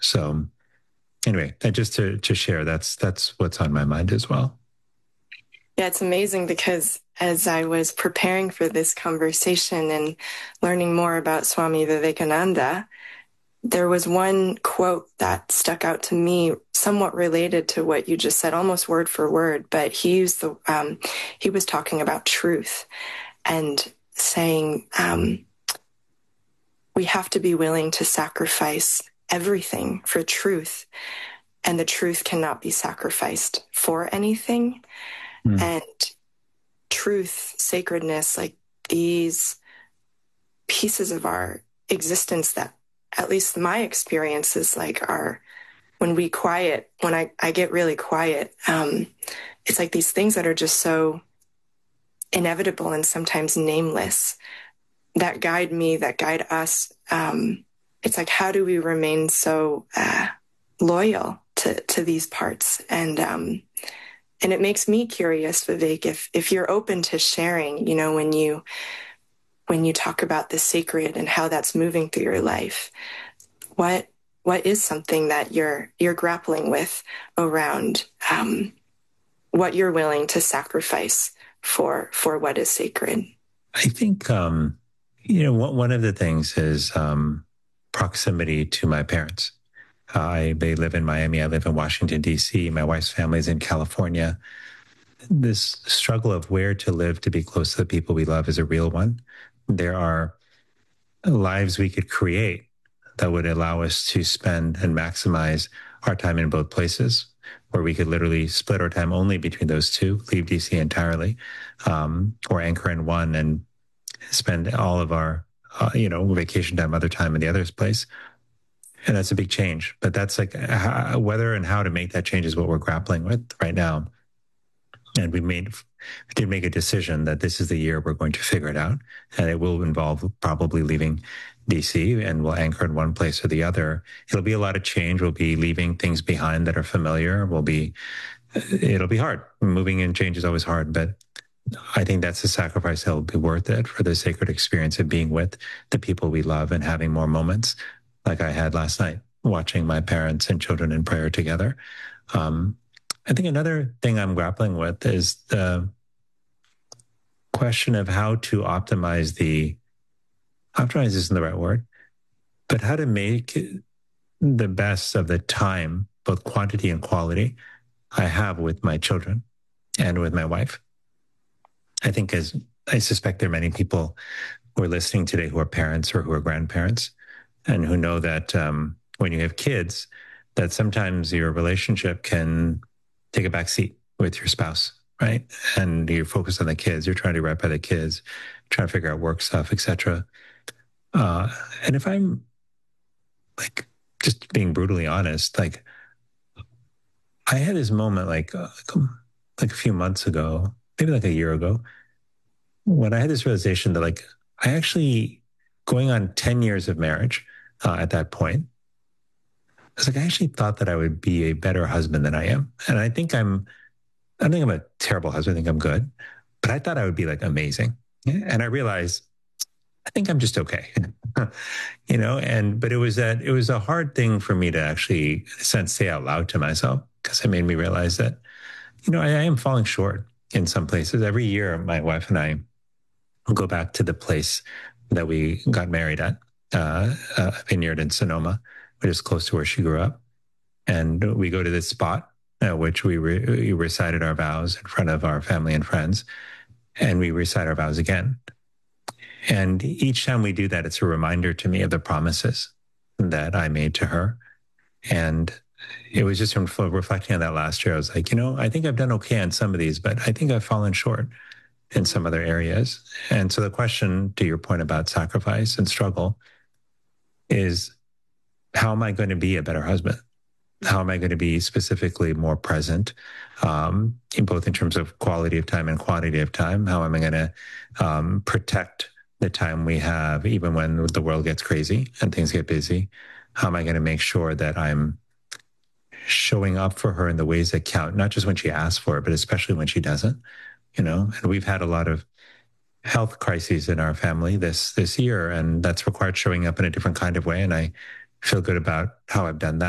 So anyway, and just to share, that's what's on my mind as well. Yeah, it's amazing because as I was preparing for this conversation and learning more about Swami Vivekananda, there was one quote that stuck out to me, somewhat related to what you just said, almost word for word. But he was talking about truth and saying we have to be willing to sacrifice everything for truth, and the truth cannot be sacrificed for anything. Mm. And truth, sacredness, like these pieces of our existence that, at least my experiences, like are when I get really quiet, it's like these things that are just so inevitable and sometimes nameless that guide me, that guide us. It's like, how do we remain so loyal to these parts? And it makes me curious, Vivek, if you're open to sharing, when you talk about the sacred and how that's moving through your life, what what is something that you're grappling with around what you're willing to sacrifice for what is sacred? I think one of the things is proximity to my parents. They live in Miami. I live in Washington, D.C. My wife's family is in California. This struggle of where to live to be close to the people we love is a real one. There are lives we could create that would allow us to spend and maximize our time in both places, where we could literally split our time only between those two, leave DC entirely, or anchor in one and spend all of our, vacation time, other time in the other place. And that's a big change. But that's like whether and how to make that change is what we're grappling with right now. And we did make a decision that this is the year we're going to figure it out. And it will involve probably leaving DC, and we'll anchor in one place or the other. It'll be a lot of change. We'll be leaving things behind that are familiar. It'll be hard. Moving and change is always hard, but I think that's a sacrifice that'll be worth it for the sacred experience of being with the people we love and having more moments like I had last night, watching my parents and children in prayer together. I think another thing I'm grappling with is the question of how to optimize isn't the right word, but how to make the best of the time, both quantity and quality, I have with my children and with my wife. I think, as I suspect there are many people who are listening today who are parents or who are grandparents and who know that when you have kids, that sometimes your relationship can take a back seat with your spouse, right? And you're focused on the kids. You're trying to do right by the kids, trying to figure out work stuff, etc. And if I'm like just being brutally honest, like I had this moment like a few months ago, maybe like a year ago, when I had this realization that like I actually, going on 10 years of marriage at that point, I was like, I actually thought that I would be a better husband than I am. And I don't think I'm a terrible husband. I think I'm good, but I thought I would be like amazing. And I realized, I think I'm just okay, but it was a hard thing for me to actually, in a sense, say out loud to myself, because it made me realize that, I am falling short in some places. Every year, my wife and I will go back to the place that we got married at, a vineyard in Sonoma, which is close to where she grew up. And we go to this spot at which we recited our vows in front of our family and friends, and we recite our vows again. And each time we do that, it's a reminder to me of the promises that I made to her. And it was just from reflecting on that last year, I was like, I think I've done okay on some of these, but I think I've fallen short in some other areas. And so the question, to your point about sacrifice and struggle, is how am I going to be a better husband? How am I going to be specifically more present, in terms of quality of time and quantity of time? How am I going to protect the time we have, even when the world gets crazy and things get busy? How am I going to make sure that I'm showing up for her in the ways that count, not just when she asks for it, but especially when she doesn't? And we've had a lot of health crises in our family this year, and that's required showing up in a different kind of way. And I feel good about how I've done that.